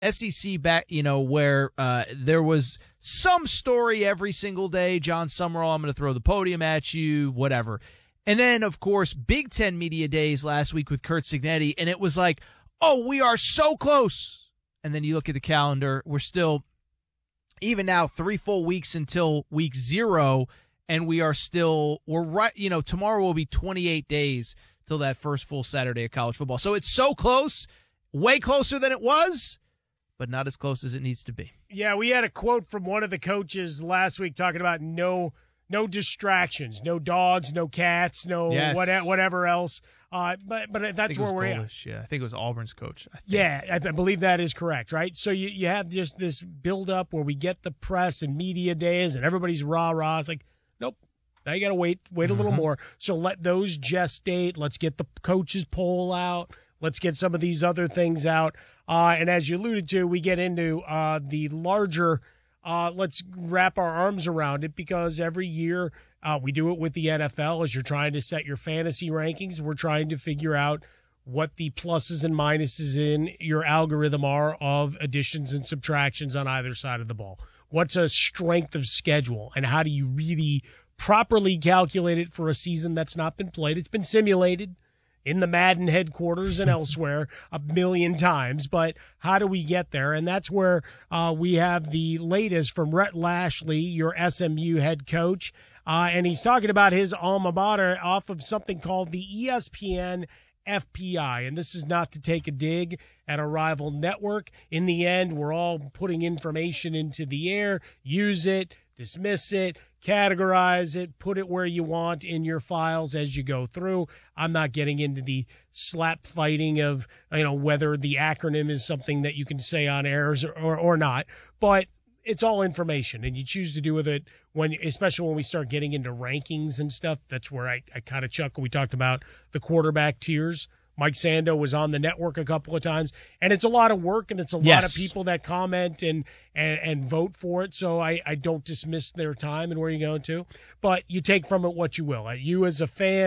SEC back, where there was some story every single day. John Summerall, I'm going to throw the podium at you, whatever. And then, of course, Big Ten Media Days last week with Curt Cignetti, and it was like, oh, we are so close. And then you look at the calendar, we're still, even now, 3 full weeks until week 0, and we're right, tomorrow will be 28 days till that first full Saturday of college football. So it's so close, way closer than it was, but not as close as it needs to be. Yeah, we had a quote from one of the coaches last week talking about no distractions, no dogs, no cats, whatever else. But that's where we're at. Yeah, I think it was Auburn's coach. I believe that is correct, right? So you have just this build-up where we get the press and media days and everybody's rah-rah. It's like, nope, now you got to wait a little more. So let those gestate. Let's get the coaches poll out. Let's get some of these other things out. And as you alluded to, we get into the larger let's wrap our arms around it, because every year we do it with the NFL. As you're trying to set your fantasy rankings, we're trying to figure out what the pluses and minuses in your algorithm are of additions and subtractions on either side of the ball. What's a strength of schedule, and how do you really properly calculate it for a season that's not been played? It's been simulated in the Madden headquarters and elsewhere a million times, but how do we get there? And that's where we have the latest from Rhett Lashlee, your SMU head coach, and he's talking about his alma mater off of something called the ESPN FPI, and this is not to take a dig at a rival network. In the end, we're all putting information into the air. Use it, dismiss it, categorize it, put it where you want in your files as you go through. I'm not getting into the slap fighting of, whether the acronym is something that you can say on air or not, but it's all information, and you choose to do with it especially when we start getting into rankings and stuff. That's where I kind of chuckle. We talked about the quarterback tiers. Mike Sando was on the network a couple of times, and it's a lot of work, and it's a lot of people that comment and vote for it. So I don't dismiss their time and where you're going to, but you take from it what you will. You as a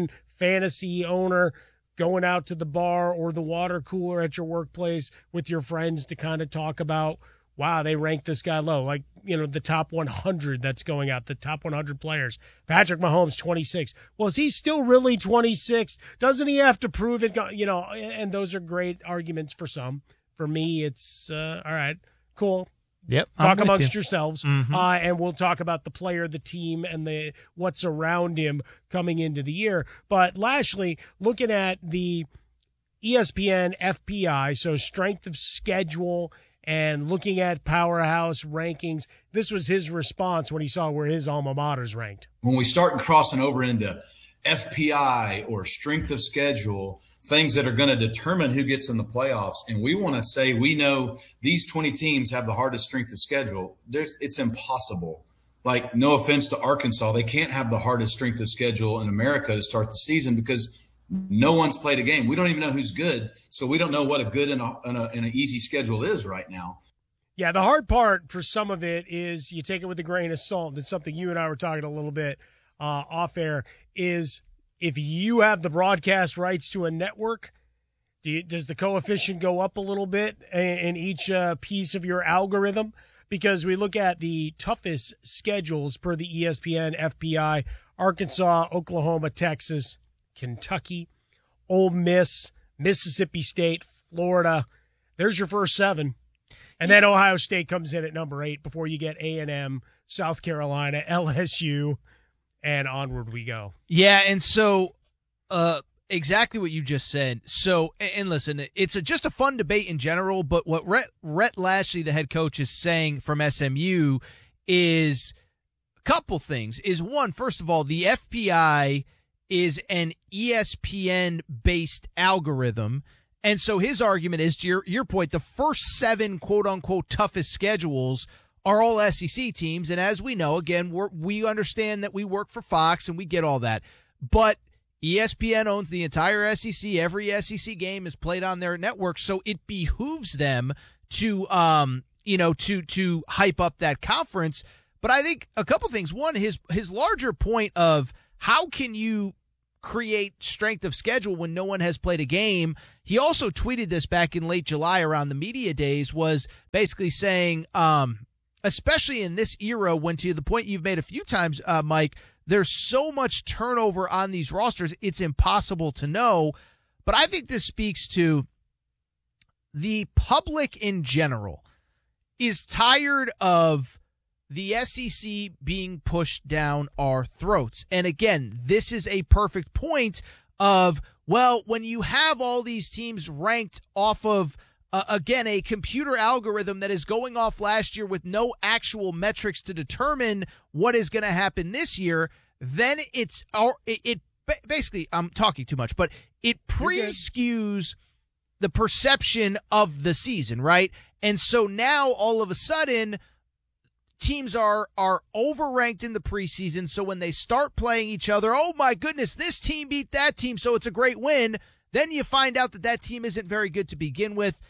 fantasy owner, going out to the bar or the water cooler at your workplace with your friends to kind of talk about, wow, they ranked this guy low. Like, the top 100 that's going out, the top 100 players. Patrick Mahomes, 26. Well, is he still really 26? Doesn't he have to prove it? And those are great arguments for some. For me, it's, all right, cool. Yep. Talk amongst yourselves, and we'll talk about the player, the team, and what's around him coming into the year. But Lashlee, looking at the ESPN FPI, so strength of schedule, and looking at powerhouse rankings, this was his response when he saw where his alma mater's ranked. When we start crossing over into FPI or strength of schedule, things that are going to determine who gets in the playoffs, and we want to say we know these 20 teams have the hardest strength of schedule, it's impossible. Like, no offense to Arkansas, they can't have the hardest strength of schedule in America to start the season because no one's played a game. We don't even know who's good, so we don't know what a good and an easy schedule is right now. Yeah, the hard part for some of it is you take it with a grain of salt. That's something you and I were talking a little bit off air, is if you have the broadcast rights to a network, does the coefficient go up a little bit in each piece of your algorithm? Because we look at the toughest schedules per the ESPN FPI: Arkansas, Oklahoma, Texas, Kentucky, Ole Miss, Mississippi State, Florida. There's your first 7. And then Ohio State comes in at number 8 before you get A&M, South Carolina, LSU, and onward we go. Yeah, and so exactly what you just said. So, and listen, it's just a fun debate in general, but what Rhett Lashlee, the head coach, is saying from SMU is a couple things. Is one, first of all, the FPI is an ESPN-based algorithm. And so his argument is, to your point, the first 7 quote-unquote toughest schedules are all SEC teams. And as we know, again, we understand that we work for Fox and we get all that. But ESPN owns the entire SEC. Every SEC game is played on their network. So it behooves them to hype up that conference. But I think a couple things. One, his larger point of how can you create strength of schedule when no one has played a game. He also tweeted this back in late July around the media days, was basically saying, especially in this era, when to the point you've made a few times, Mike, there's so much turnover on these rosters, it's impossible to know. But I think this speaks to the public in general is tired of the SEC being pushed down our throats. And again, this is a perfect point of, well, when you have all these teams ranked off of, again, a computer algorithm that is going off last year with no actual metrics to determine what is going to happen this year, then it basically, I'm talking too much, but it pre-skews the perception of the season, right? And so now all of a sudden, teams are overranked in the preseason, so when they start playing each other, oh my goodness, this team beat that team, so it's a great win. Then you find out that that team isn't very good to begin with.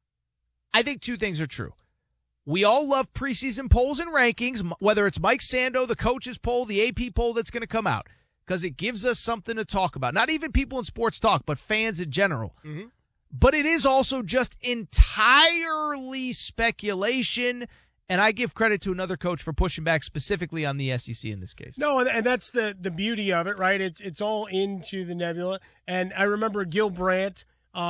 I think two things are true. We all love preseason polls and rankings, whether it's Mike Sando, the coaches poll, the AP poll that's going to come out, because it gives us something to talk about. Not even people in sports talk, but fans in general. Mm-hmm. But it is also just entirely speculation. And I give credit to another coach for pushing back specifically on the SEC in this case. No, and that's the beauty of it, right? It's all into the nebula. And I remember Gil Brandt,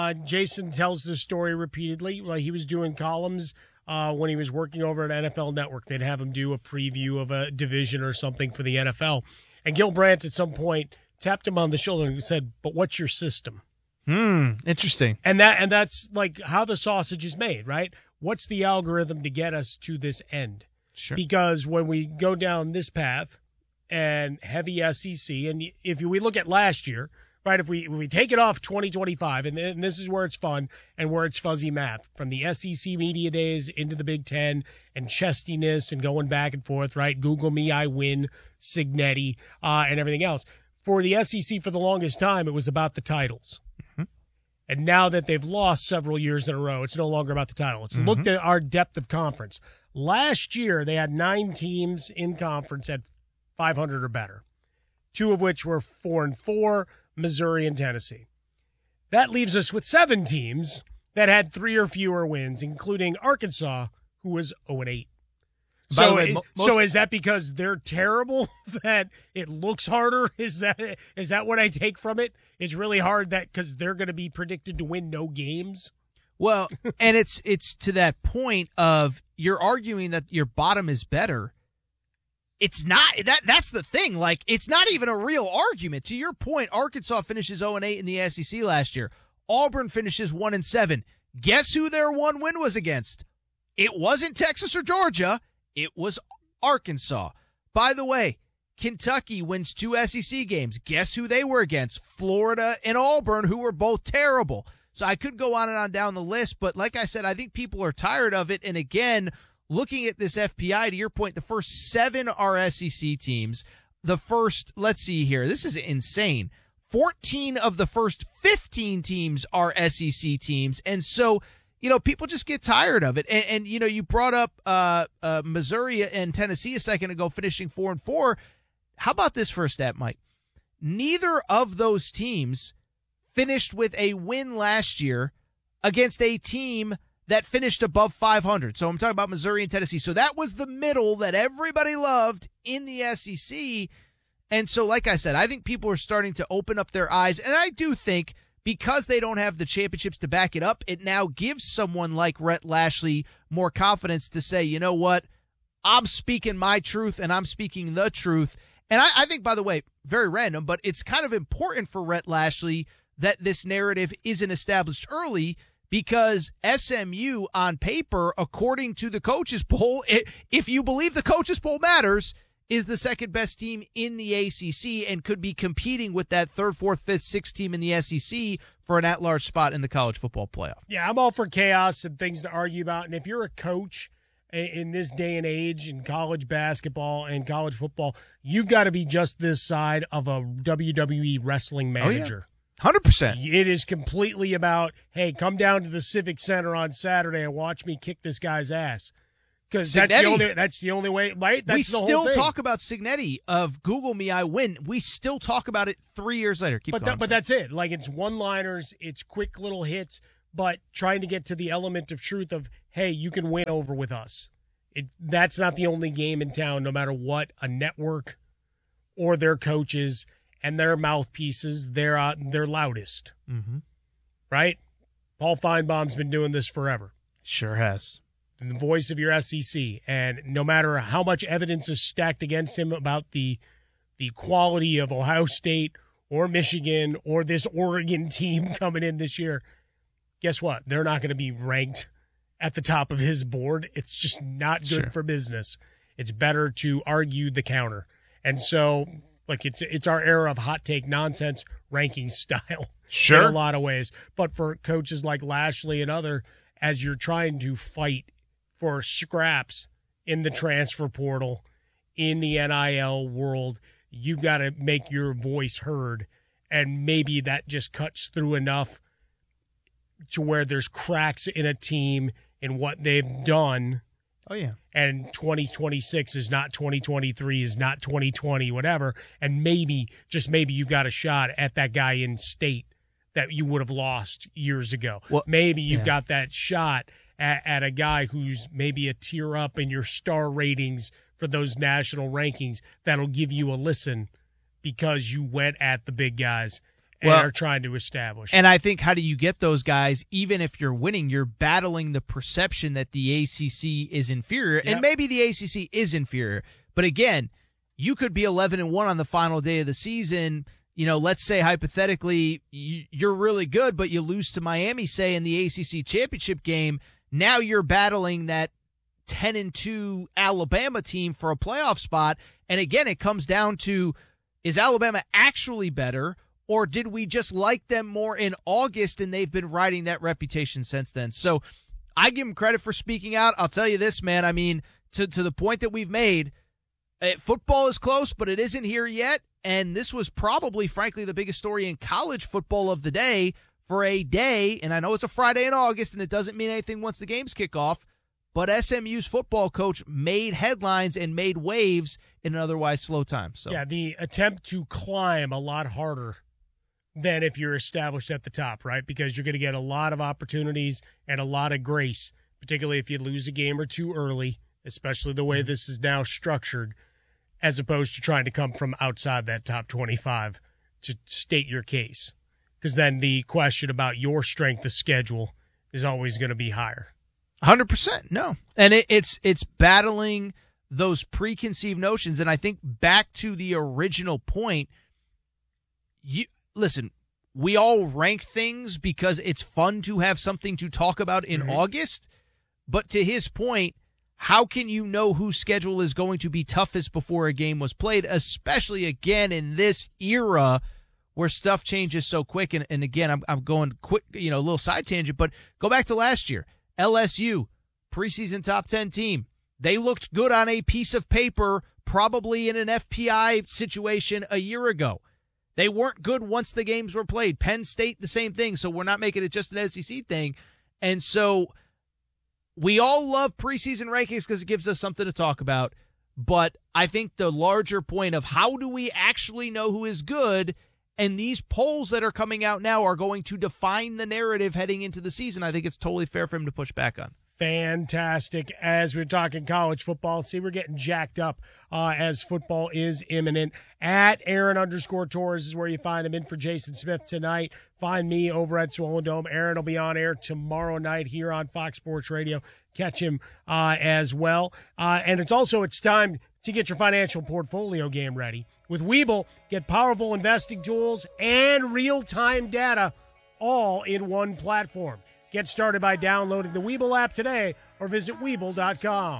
Jason tells this story repeatedly. Like he was doing columns when he was working over at NFL Network. They'd have him do a preview of a division or something for the NFL. And Gil Brandt at some point tapped him on the shoulder and said, "But what's your system?" Interesting. And that's like how the sausage is made, right? What's the algorithm to get us to this end? Sure. Because when we go down this path and heavy SEC, and if we look at last year, right, if we take it off 2025, and this is where it's fun and where it's fuzzy math, from the SEC media days into the Big Ten and chestiness and going back and forth, right? Google me, I win, Signetti, and everything else. For the SEC for the longest time, it was about the titles. And now that they've lost several years in a row, it's no longer about the title. It's looked at our depth of conference. Last year, they had 9 teams in conference at 500 or better, 2 of which were 4-4, Missouri and Tennessee. That leaves us with 7 teams that had 3 or fewer wins, including Arkansas, who was 0-8. So is that because they're terrible that it looks harder? Is that what I take from it? It's really hard that because they're going to be predicted to win no games. Well, and it's to that point of you're arguing that your bottom is better. It's not that's the thing. Like, it's not even a real argument. To your point, Arkansas finishes 0-8 in the SEC last year. Auburn finishes 1-7. Guess who their one win was against? It wasn't Texas or Georgia. It was Arkansas. By the way, Kentucky wins 2 SEC games. Guess who they were against? Florida and Auburn, who were both terrible. So I could go on and on down the list, but like I said, I think people are tired of it. And again, looking at this FPI, to your point, the first 7 are SEC teams. The first, let's see here, this is insane. 14 of the first 15 teams are SEC teams. And so, people just get tired of it. And you brought up Missouri and Tennessee a second ago, finishing 4-4. How about this for a stat, Mike? Neither of those teams finished with a win last year against a team that finished above 500. So I'm talking about Missouri and Tennessee. So that was the middle that everybody loved in the SEC. And so, like I said, I think people are starting to open up their eyes. And I do think, because they don't have the championships to back it up, it now gives someone like Rhett Lashlee more confidence to say, you know what, I'm speaking my truth and I'm speaking the truth. And I think, by the way, very random, but it's kind of important for Rhett Lashlee that this narrative isn't established early, because SMU on paper, according to the coaches poll, if you believe the coaches poll matters, is the second best team in the ACC and could be competing with that 3rd, 4th, 5th, 6th team in the SEC for an at-large spot in the college football playoff. Yeah, I'm all for chaos and things to argue about. And if you're a coach in this day and age in college basketball and college football, you've got to be just this side of a WWE wrestling manager. Oh, yeah. 100%. It is completely about, hey, come down to the Civic Center on Saturday and watch me kick this guy's ass. Because that's the only way, right? That's we the whole still thing. talk about Cignetti of Google Me, I win. We still talk about it 3 years later. Keep going. But that's it. Like, it's one-liners, it's quick little hits, but trying to get to the element of truth of, hey, you can win over with us. That's not the only game in town, no matter what a network or their coaches and their mouthpieces, they're loudest. Mm-hmm. Right? Paul Feinbaum's been doing this forever. Sure has. The voice of your SEC, and no matter how much evidence is stacked against him about the quality of Ohio State or Michigan or this Oregon team coming in this year, guess what? They're not going to be ranked at the top of his board. It's just not good for business. It's better to argue the counter. And so, like, it's our era of hot take nonsense ranking style in a lot of ways. But for coaches like Lashley and other, as you're trying to fight for scraps in the transfer portal, in the NIL world, you've got to make your voice heard. And maybe that just cuts through enough to where there's cracks in a team in what they've done. Oh, yeah. And 2026 is not 2023, is not 2020, whatever. And maybe, just maybe, you've got a shot at that guy in state that you would have lost years ago. Well, maybe you've got that shot at a guy who's maybe a tier up in your star ratings for those national rankings that'll give you a listen because you went at the big guys and are trying to establish. And I think, how do you get those guys? Even if you're winning, you're battling the perception that the ACC is inferior, and maybe the ACC is inferior. But again, you could be 11-1 on the final day of the season. You know, let's say hypothetically you're really good, but you lose to Miami, say, in the ACC championship game. Now you're battling that 10-2 Alabama team for a playoff spot. And again, it comes down to, is Alabama actually better, or did we just like them more in August and they've been riding that reputation since then? So I give them credit for speaking out. I'll tell you this, man. I mean, to the point that we've made, football is close, but it isn't here yet. And this was probably, frankly, the biggest story in college football of the day for a day. And I know it's a Friday in August, and it doesn't mean anything once the games kick off. But SMU's football coach made headlines and made waves in an otherwise slow time. So yeah, the attempt to climb a lot harder than if you're established at the top, right? Because you're going to get a lot of opportunities and a lot of grace, particularly if you lose a game or two early, especially the way this is now structured, as opposed to trying to come from outside that top 25 to state your case. Because then the question about your strength of schedule is always going to be higher. 100%. No. And it's battling those preconceived notions. And I think back to the original point, listen, we all rank things because it's fun to have something to talk about in August. But to his point, how can you know whose schedule is going to be toughest before a game was played, especially, again, in this era where stuff changes so quick? And again, I'm going quick, a little side tangent, but go back to last year. LSU, preseason top 10 team. They looked good on a piece of paper, probably in an FPI situation a year ago. They weren't good once the games were played. Penn State, the same thing, so we're not making it just an SEC thing. And so we all love preseason rankings because it gives us something to talk about. But I think the larger point of how do we actually know who is good, and these polls that are coming out now are going to define the narrative heading into the season, I think it's totally fair for him to push back on. Fantastic. As we're talking college football, see, we're getting jacked up as football is imminent. At Aaron_Torres is where you find him. In for Jason Smith tonight. Find me over at Swollen Dome. Aaron will be on air tomorrow night here on Fox Sports Radio. Catch him as well. And it's time to get your financial portfolio game ready. With Webull, get powerful investing tools and real-time data all in one platform. Get started by downloading the Webull app today or visit Webull.com.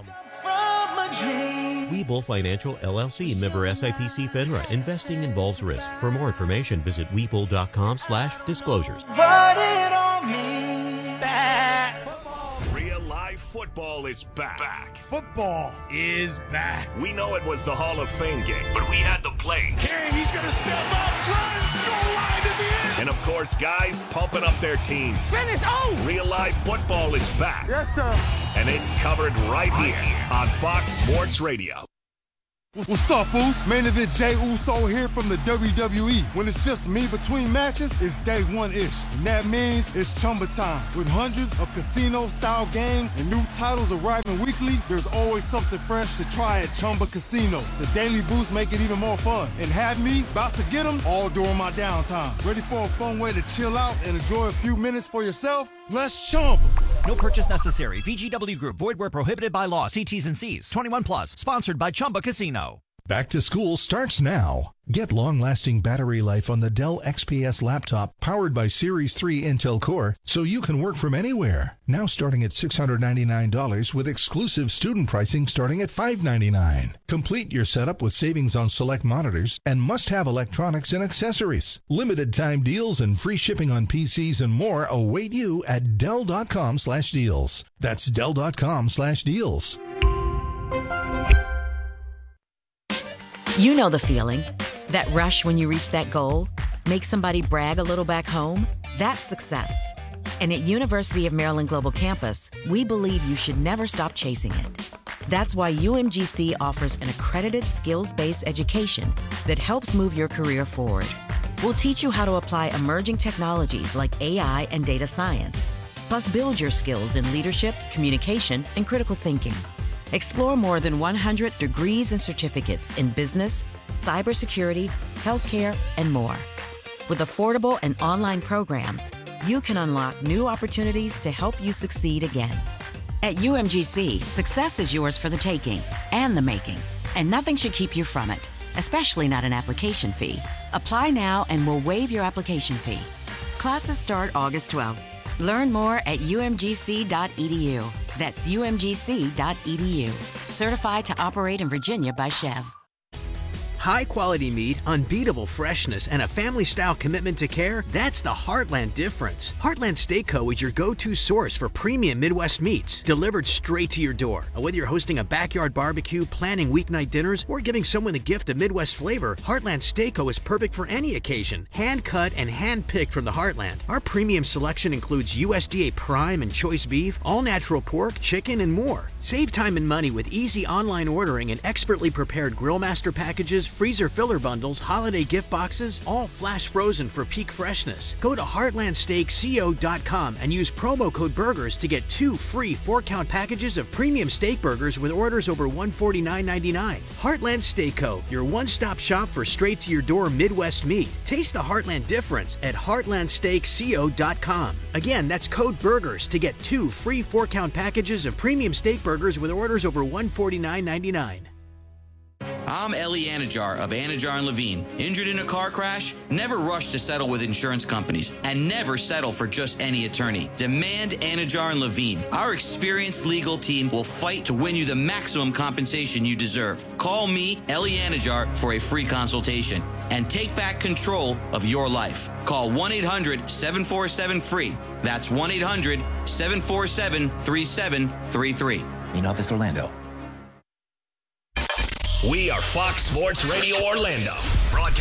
Webull Financial, LLC, member SIPC FINRA. Investing involves risk. For more information, visit Webull.com/disclosures. Real life football is back. Football is back. We know it was the Hall of Fame game, but we had the plays. Okay, he's going to step up, runs, goal line, is he in? And, of course, guys pumping up their teams. Finish, oh! Real life football is back. Yes, sir. And it's covered right here on Fox Sports Radio. What's up, fools? Main event Jey Uso here from the WWE. When it's just me between matches, it's day one-ish. And that means it's Chumba time. With hundreds of casino-style games and new titles arriving weekly, there's always something fresh to try at Chumba Casino. The daily boosts make it even more fun. And have me about to get them all during my downtime. Ready for a fun way to chill out and enjoy a few minutes for yourself? Let's Chumba. No purchase necessary. VGW Group. Void where prohibited by law. See T's and C's. 21 plus. Sponsored by Chumba Casino. Back to school starts now. Get long-lasting battery life on the Dell XPS laptop powered by Series 3 Intel Core so you can work from anywhere. Now starting at $699 with exclusive student pricing starting at $599. Complete your setup with savings on select monitors and must-have electronics and accessories. Limited time deals and free shipping on PCs and more await you at Dell.com/deals. That's Dell.com/deals. You know the feeling. That rush when you reach that goal, make somebody brag a little back home. That's success. And at University of Maryland Global Campus, we believe you should never stop chasing it. That's why UMGC offers an accredited skills-based education that helps move your career forward. We'll teach you how to apply emerging technologies like AI and data science, plus build your skills in leadership, communication, and critical thinking. Explore more than 100 degrees and certificates in business, cybersecurity, healthcare, and more. With affordable and online programs, you can unlock new opportunities to help you succeed again. At UMGC, success is yours for the taking and the making, and nothing should keep you from it, especially not an application fee. Apply now and we'll waive your application fee. Classes start August 12th. Learn more at umgc.edu. That's umgc.edu. Certified to operate in Virginia by Chev. High-quality meat, unbeatable freshness, and a family-style commitment to care, that's the Heartland difference. Heartland Steak Co. is your go-to source for premium Midwest meats, delivered straight to your door. Whether you're hosting a backyard barbecue, planning weeknight dinners, or giving someone a gift of Midwest flavor, Heartland Steak Co. is perfect for any occasion. Hand-cut and hand-picked from the Heartland. Our premium selection includes USDA prime and choice beef, all-natural pork, chicken, and more. Save time and money with easy online ordering and expertly prepared Grillmaster packages, freezer filler bundles, holiday gift boxes, all flash frozen for peak freshness. Go to heartlandsteakco.com and use promo code BURGERS to get 2 free 4-count packages of premium steak burgers with orders over $149.99. Heartland Steak Co., your one-stop shop for straight-to-your-door Midwest meat. Taste the Heartland difference at heartlandsteakco.com. Again, that's code BURGERS to get 2 free 4-count packages of premium steak burgers with orders over $149.99. I'm Eli Anajar of Anajar & Levine. Injured in a car crash? Never rush to settle with insurance companies and never settle for just any attorney. Demand Anajar & Levine. Our experienced legal team will fight to win you the maximum compensation you deserve. Call me, Eli Anajar, for a free consultation and take back control of your life. Call 1-800-747-FREE. That's 1-800-747-3733. In office, Orlando. We are Fox Sports Radio Orlando.